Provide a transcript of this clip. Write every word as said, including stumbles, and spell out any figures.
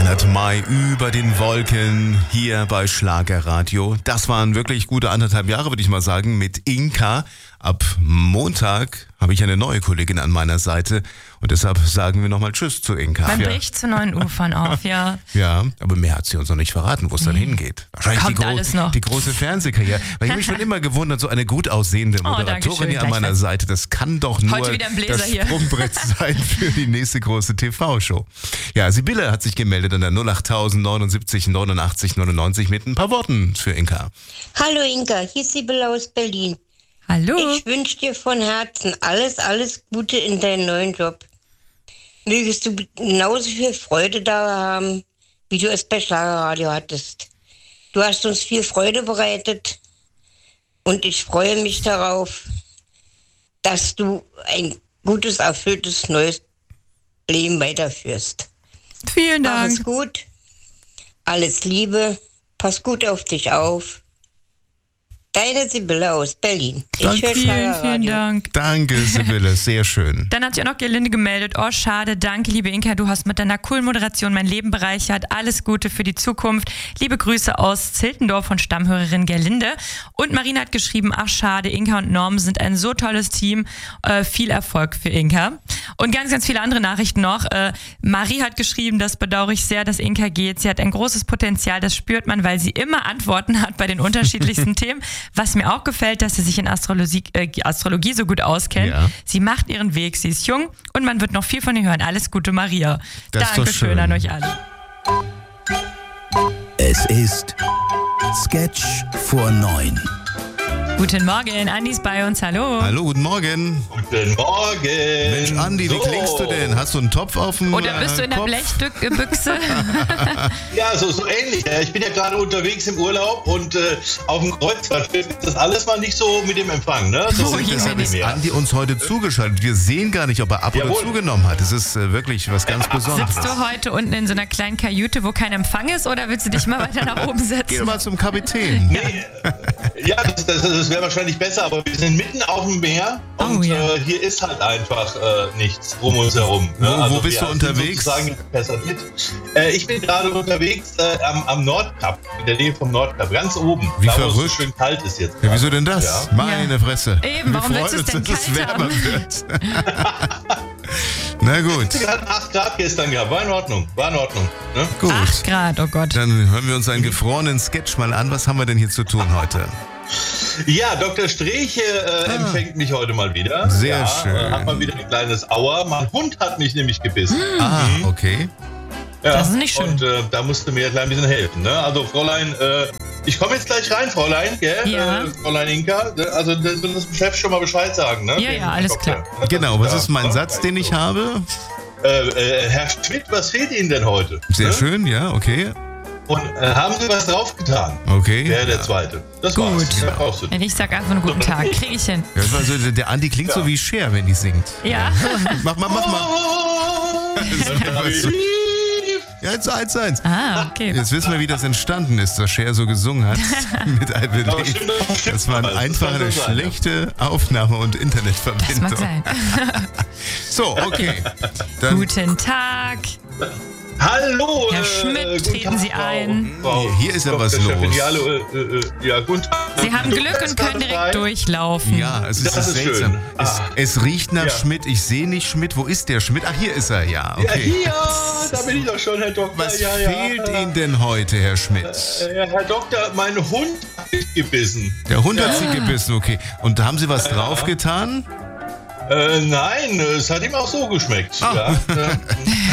hundert Mai über den Wolken hier bei Schlagerradio. Das waren wirklich gute anderthalb Jahre, würde ich mal sagen, mit Inka. Ab Montag habe ich eine neue Kollegin an meiner Seite und deshalb sagen wir nochmal Tschüss zu Inka. Man ja. bricht zu neuen Ufern auf, ja. Ja, aber mehr hat sie uns noch nicht verraten, wo es dann Nee. hingeht. Wahrscheinlich Kommt die, gro- alles noch. die große Fernsehkarriere. Weil ich habe mich schon immer gewundert, so eine gut aussehende Oh, Moderatorin Dankeschön, hier an meiner gleichfalls. Seite, das kann doch nur Heute wieder ein Bläser das hier. Sprungbrett sein für die nächste große T V-Show. Ja, Sibylle hat sich gemeldet an der null acht neunundsiebzig neunundachtzig neunundneunzig mit ein paar Worten für Inka. Hallo Inka, hier ist Sibylle aus Berlin. Hallo. Ich wünsche dir von Herzen alles, alles Gute in deinem neuen Job. Mögest du genauso viel Freude da haben, wie du es bei Schlagerradio hattest. Du hast uns viel Freude bereitet und ich freue mich darauf, dass du ein gutes, erfülltes, neues Leben weiterführst. Vielen Mach es Dank. gut, alles Liebe, pass gut auf dich auf. Deine Sibylle aus Berlin. Ich höre Vielen, vielen Schlagerradio. Dank. Danke, Sibylle, sehr schön. Dann hat sich auch noch Gerlinde gemeldet. Oh, schade. Danke, liebe Inka. Du hast mit deiner coolen Moderation mein Leben bereichert. Alles Gute für die Zukunft. Liebe Grüße aus Ziltendorf von Stammhörerin Gerlinde. Und Marina hat geschrieben, ach schade, Inka und Norm sind ein so tolles Team. Äh, viel Erfolg für Inka. Und ganz, ganz viele andere Nachrichten noch. Äh, Marie hat geschrieben, das bedauere ich sehr, dass Inka geht. Sie hat ein großes Potenzial, das spürt man, weil sie immer Antworten hat bei den unterschiedlichsten Themen. Was mir auch gefällt, dass sie sich in Astrologie, äh, Astrologie so gut auskennt. Ja. Sie macht ihren Weg, sie ist jung und man wird noch viel von ihr hören. Alles Gute, Maria. Das ist doch Dankeschön schön. an euch alle. Es ist Sketch vor neun. Guten Morgen, Andi ist bei uns, hallo. Hallo, guten Morgen. Guten Morgen. Mensch, Andi, wie So. klingst du denn? Hast du einen Topf auf dem Oder bist du in der Kopf? Blechbüchse? Ja, so, so ähnlich. Ja, Ich bin ja gerade unterwegs im Urlaub und äh, auf dem Kreuzfahrtschiff ist das alles mal nicht so mit dem Empfang. Ne? So Oh, ist es Jemine. ja nicht Ist mehr. Andi uns heute zugeschaltet. Wir sehen gar nicht, ob er ab oder Jawohl. zugenommen hat. Das ist äh, wirklich was ganz Besonderes. Sitzt du heute unten in so einer kleinen Kajüte, wo kein Empfang ist, oder willst du dich mal weiter nach oben Geh setzen? doch mal zum Kapitän. Nee, ja, das, das, das wäre wahrscheinlich besser, aber wir sind mitten auf dem Meer und Oh, ja. äh, hier ist halt einfach äh, nichts um uns herum. Ne? Wo- wo bist wir du sind unterwegs? sozusagen personiert. Äh, ich bin gerade unterwegs äh, am, am Nordkap, in der Nähe vom Nordkap, ganz oben. Wie da, wo es verrückt. so schön kalt ist jetzt. Ja, wieso denn das? Ja. Meine Ja. Fresse. Eben, warum Wir willst du es freuen denn uns, dass es kalt wärmer haben? wird. Na gut, Wir hatten acht Grad gestern gehabt, war in Ordnung, war in Ordnung. Ne? gut. Acht Grad, oh Gott. Dann hören wir uns einen gefrorenen Sketch mal an. Was haben wir denn hier zu tun heute? Ja, Doktor Streche äh, empfängt mich heute mal wieder. Sehr ja, schön. Äh, hat mal wieder ein kleines Aua. Mein Hund hat mich nämlich gebissen. Ah, okay. Ja, Das ist nicht schön. Und äh, da musste mir ein klein bisschen helfen. Ne? Also Fräulein, äh, ich komme jetzt gleich rein, Fräulein, gell? Ja. Äh, Fräulein Inka. Also das will das dem Chef schon mal Bescheid sagen, ne? Ja, Dem ja, alles Doktor. klar. Genau, was Ja. ist mein Satz, den ich habe? Äh, äh, Herr Schmidt, was fehlt Ihnen denn heute? Sehr Ne? schön, ja, okay. Und äh, haben Sie was draufgetan? Okay. Der, der zweite. Das Gut. war's. Mehr brauchst du nicht. Wenn ich sag einfach einen guten Tag, krieg ich hin. Ja, also der- der Andi klingt so wie Cher, wenn die singt. Ja. Mach mal, mach mal. Oh, Ja, eins, eins, eins. Ah, okay. Jetzt wissen wir, wie das entstanden ist, dass Cher so gesungen hat mit I Believe. Aber stimmt, das stimmt Das war alles. einfach Das eine kann so sein, ja. schlechte Aufnahme- und Das Internetverbindung. mag sein. So, okay. Dann, Guten Tag. Hallo, Herr äh, Schmidt, guten treten Tag, Sie Frau- ein. Frau Hier ist ja was Doktor Chefin. los. Ja, hallo, äh, äh, ja, guten Tag. Sie haben Du Glück bist und können gerade direkt frei? durchlaufen. ja, es ist, Das ist seltsam. schön. Es, Ah. es riecht nach Ja. Schmidt. Ich sehe nicht Schmidt. Wo ist der Schmidt? Ach, hier ist er, ja. Ja, Okay. hier, da bin ich doch schon, Herr Doktor. Was ja, ja. fehlt Ihnen denn heute, Herr Schmidt? Äh, Herr Doktor, mein Hund hat mich gebissen. Der Hund hat Sie gebissen, okay. Und haben Sie was draufgetan? Äh, nein, es hat ihm auch so geschmeckt. Ah. Ja, äh,